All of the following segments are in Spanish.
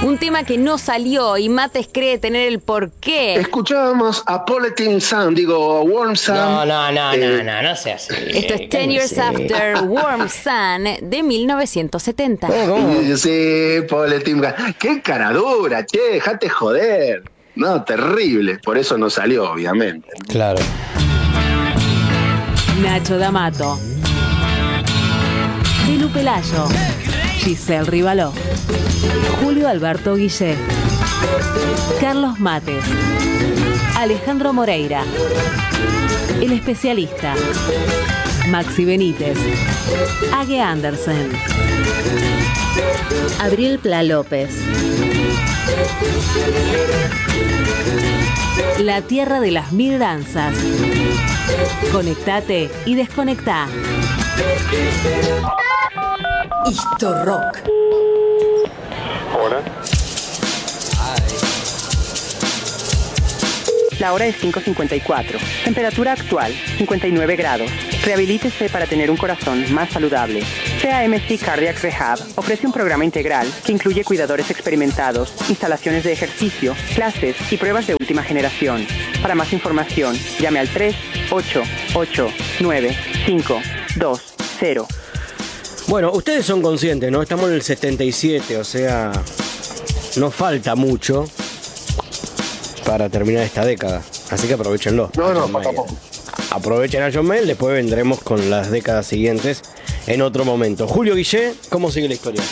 Un tema que no salió y Mates cree tener el porqué. Escuchábamos a Politin Sun, digo, Warm Sun. No se hace. Esto es 10 Years After Warm Sun de 1970. Sí, Politin. Qué caradura, che, dejate joder. No, terrible. Por eso no salió, obviamente. Claro. Nacho D'Amato, Belu Pelayo, Giselle Rivaló, Julio Alberto Guillé, Carlos Mates, Alejandro Moreira, El Especialista, Maxi Benítez, Age Andersen, Abril Pla López, La Tierra de las Mil Danzas. Conectate y desconectá. Histo Rock. Hola. La hora es 5:54. Temperatura actual, 59 grados. Rehabilítese para tener un corazón más saludable. CAMC Cardiac Rehab ofrece un programa integral que incluye cuidadores experimentados, instalaciones de ejercicio, clases y pruebas de última generación. Para más información, llame al 3-888-9520. Bueno, ustedes son conscientes, ¿no? Estamos en el 77, o sea, no falta mucho para terminar esta década. Así que aprovechenlo. No, tampoco. Aprovechen a John Mayall, después vendremos con las décadas siguientes en otro momento. Julio Guillé, ¿cómo sigue la historia?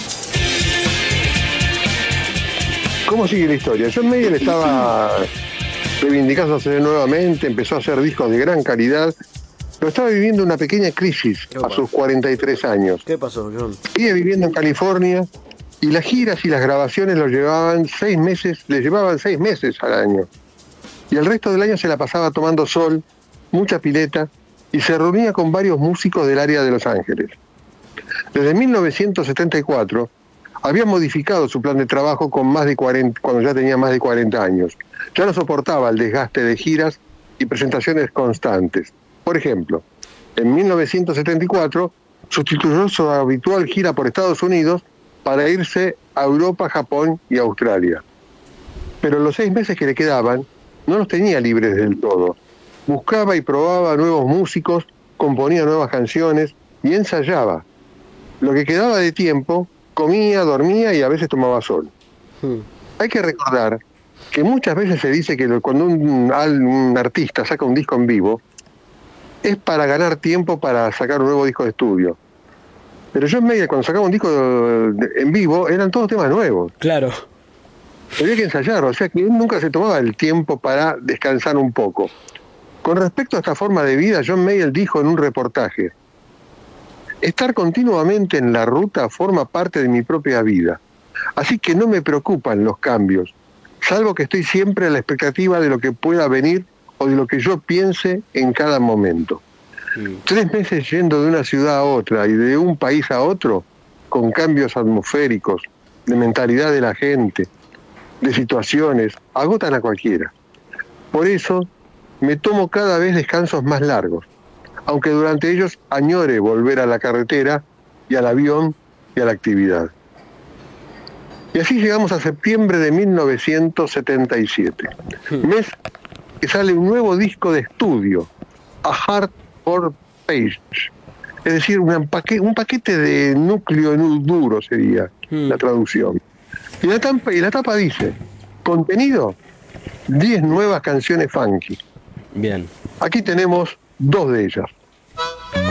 ¿Cómo sigue la historia? John Mayall estaba reivindicándose nuevamente, empezó a hacer discos de gran calidad, pero estaba viviendo una pequeña crisis a sus 43 años. ¿Qué pasó, John? Sigue viviendo en California y las giras y las grabaciones le llevaban 6 meses al año. Y el resto del año se la pasaba tomando sol, mucha pileta, y se reunía con varios músicos del área de Los Ángeles. Desde 1974 había modificado su plan de trabajo cuando ya tenía más de 40 años. Ya no soportaba el desgaste de giras y presentaciones constantes. Por ejemplo, en 1974 sustituyó su habitual gira por Estados Unidos para irse a Europa, Japón y Australia. Pero los 6 meses que le quedaban no los tenía libres del todo. Buscaba y probaba nuevos músicos, componía nuevas canciones y ensayaba. Lo que quedaba de tiempo, comía, dormía y a veces tomaba sol. Hay que recordar que muchas veces se dice que cuando un artista saca un disco en vivo, es para ganar tiempo para sacar un nuevo disco de estudio. Pero John Mayall, cuando sacaba un disco en vivo, eran todos temas nuevos. Claro. Había que ensayar, o sea que él nunca se tomaba el tiempo para descansar un poco. Con respecto a esta forma de vida, John Mayall dijo en un reportaje: estar continuamente en la ruta forma parte de mi propia vida, así que no me preocupan los cambios, salvo que estoy siempre a la expectativa de lo que pueda venir o de lo que yo piense en cada momento. 3 meses yendo de una ciudad a otra y de un país a otro, con cambios atmosféricos, de mentalidad de la gente, de situaciones, agotan a cualquiera. Por eso me tomo cada vez descansos más largos, aunque durante ellos añore volver a la carretera y al avión y a la actividad. Y así llegamos a septiembre de 1977, mes que sale un nuevo disco de estudio, A Heart for Page, es decir, un paquete de núcleo duro sería la traducción. Y la tapa dice: contenido, 10 nuevas canciones funky. Bien. Aquí tenemos 2 de ellas.